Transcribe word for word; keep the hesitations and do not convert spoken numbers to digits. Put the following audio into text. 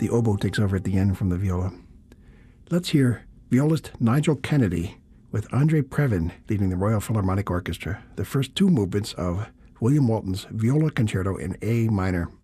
The oboe takes over at the end from the viola. Let's hear violist Nigel Kennedy with Andre Previn leading the Royal Philharmonic Orchestra, the first two movements of William Walton's Viola Concerto in A minor.